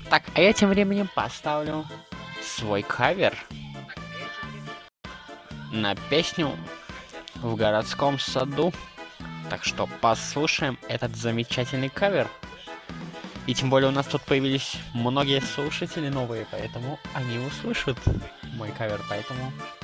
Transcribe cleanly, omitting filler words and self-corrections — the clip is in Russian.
Так, а я тем временем поставлю свой кавер на песню «В городском саду». Так что послушаем этот замечательный кавер. И тем более у нас тут появились многие слушатели новые, поэтому они услышат мой кавер, поэтому